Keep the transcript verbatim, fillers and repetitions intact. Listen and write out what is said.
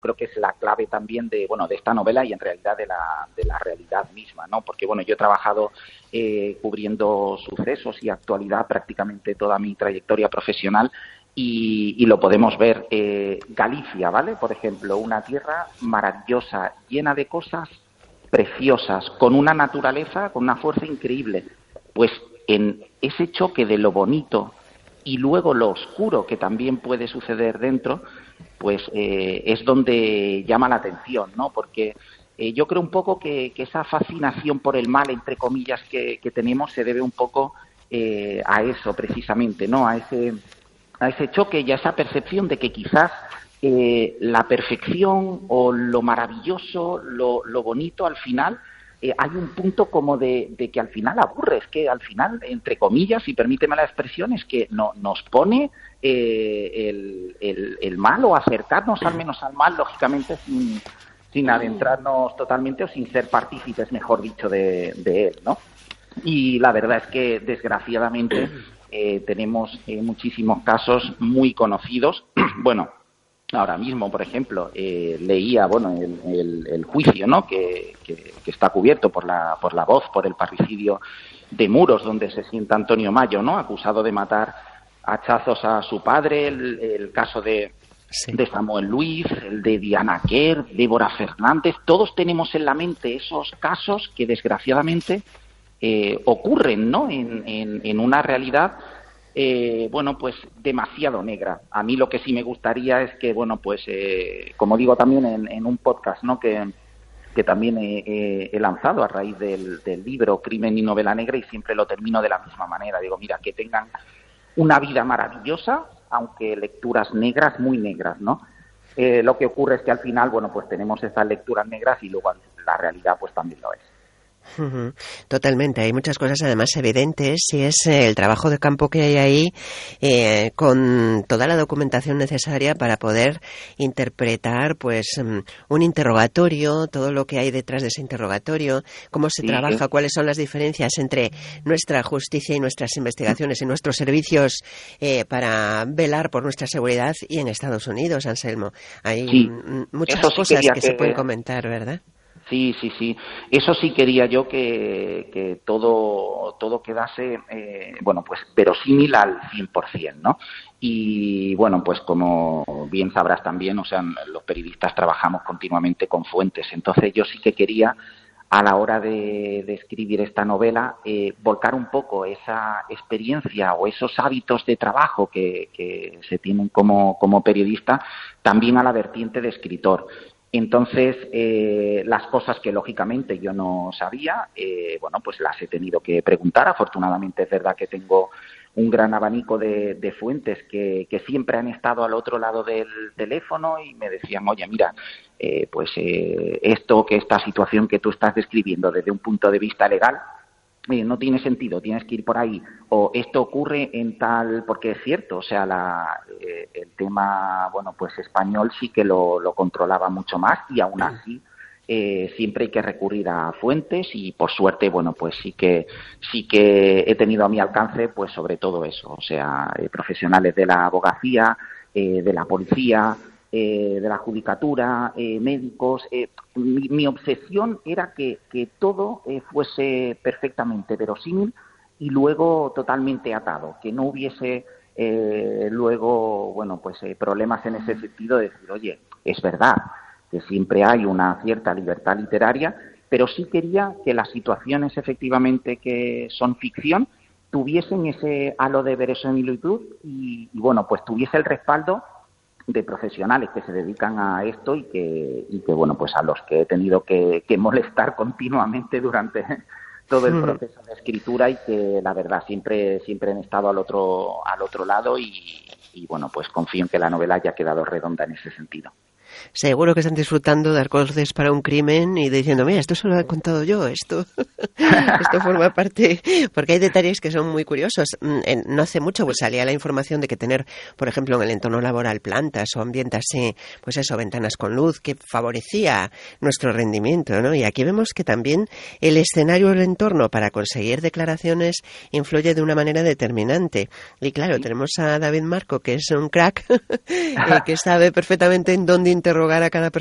creo que es la clave también de, bueno, de esta novela y en realidad de la, de la realidad misma, ¿no? Porque, bueno, yo he trabajado eh, cubriendo sucesos y actualidad prácticamente toda mi trayectoria profesional y, y lo podemos ver. Eh, Galicia, ¿vale? Por ejemplo, una tierra maravillosa, llena de cosas preciosas, con una naturaleza, con una fuerza increíble. Pues en ese choque de lo bonito y luego lo oscuro que también puede suceder dentro, pues eh, es donde llama la atención, ¿no? Porque eh, yo creo un poco que, que esa fascinación por el mal, entre comillas, que, que tenemos se debe un poco eh, a eso precisamente, ¿no? A ese, a ese choque y a esa percepción de que quizás eh, la perfección o lo maravilloso, lo, lo bonito al final, eh, hay un punto como de, de que al final aburre, es que al final, entre comillas, y permíteme la expresión, es que no, nos pone eh, el, el, el mal o acercarnos al menos al mal, lógicamente, sin, sin adentrarnos totalmente o sin ser partícipes, mejor dicho, de, de él, ¿no? Y la verdad es que, desgraciadamente, eh, tenemos eh, muchísimos casos muy conocidos. Bueno, ahora mismo, por ejemplo, eh, leía, bueno, el, el, el juicio, ¿no? Que, que, que está cubierto por la, por la Voz, por el parricidio de Muros, donde se sienta Antonio Mayo, ¿no? Acusado de matar a hachazos a su padre, el, el caso de, sí. de Samuel Luis, el de Diana Quer, Débora Fernández. Todos tenemos en la mente esos casos que, desgraciadamente, eh, ocurren, ¿no? En, en, en una realidad Eh, bueno, pues demasiado negra. A mí lo que sí me gustaría es que, bueno, pues eh, como digo también en, en un podcast, ¿no? que, que también he, he, he lanzado a raíz del, del libro Crimen y Novela Negra, y siempre lo termino de la misma manera. Digo, mira, que tengan una vida maravillosa, aunque lecturas negras, muy negras, ¿no? Eh, lo que ocurre es que al final, bueno, pues tenemos esas lecturas negras y luego la realidad pues también lo es. Uh-huh. Totalmente, hay muchas cosas además evidentes y es eh, el trabajo de campo que hay ahí eh, con toda la documentación necesaria para poder interpretar pues um, un interrogatorio, todo lo que hay detrás de ese interrogatorio, cómo se sí, trabaja, sí. cuáles son las diferencias entre nuestra justicia y nuestras investigaciones y nuestros servicios eh, para velar por nuestra seguridad y en Estados Unidos, Anselmo. Hay sí. m- muchas Eso cosas sí que, que se pueden comentar, ¿verdad? Sí, sí, sí. Eso sí quería yo que, que todo todo quedase, eh, bueno, pues verosímil al cien por ciento, ¿no? Y, bueno, pues como bien sabrás también, o sea, los periodistas trabajamos continuamente con fuentes. Entonces yo sí que quería, a la hora de, de escribir esta novela, eh, volcar un poco esa experiencia o esos hábitos de trabajo que, que se tienen como, como periodista también a la vertiente de escritor. Entonces, eh, las cosas que lógicamente yo no sabía, eh, bueno, pues las he tenido que preguntar. Afortunadamente es verdad que tengo un gran abanico de, de fuentes que, que siempre han estado al otro lado del teléfono y me decían, oye, mira, eh, pues eh, esto, que esta situación que tú estás describiendo desde un punto de vista legal, Eh, no tiene sentido, tienes que ir por ahí, o esto ocurre en tal, porque es cierto, o sea, la, eh, el tema, bueno, pues español sí que lo, lo controlaba mucho más y aún así eh, siempre hay que recurrir a fuentes y por suerte, bueno, pues sí que sí que he tenido a mi alcance, pues sobre todo eso, o sea, eh, profesionales de la abogacía, eh, de la policía, Eh, de la judicatura, eh, médicos. Eh, mi, mi obsesión era que, que todo eh, fuese perfectamente verosímil y luego totalmente atado, que no hubiese eh, luego, bueno, pues eh, problemas en ese sentido de decir, oye, es verdad que siempre hay una cierta libertad literaria, pero sí quería que las situaciones efectivamente que son ficción tuviesen ese halo de verosimilitud y, y bueno, pues tuviese el respaldo de profesionales que se dedican a esto y que, y que bueno, pues a los que he tenido que, que molestar continuamente durante todo el proceso de escritura y que la verdad siempre siempre han estado al otro al otro lado y, y bueno, pues confío en que la novela haya quedado redonda en ese sentido. Seguro que están disfrutando de Arcoces para un crimen y diciendo, mira, esto se lo he contado yo, esto esto forma parte, porque hay detalles que son muy curiosos. No hace mucho pues salía la información de que tener, por ejemplo, en el entorno laboral plantas o ambientes así, pues eso, ventanas con luz, que favorecía nuestro rendimiento, ¿no? Y aquí vemos que también el escenario, el entorno para conseguir declaraciones influye de una manera determinante. Y claro, tenemos a David Marco, que es un crack, eh, que sabe perfectamente en dónde interrogar a cada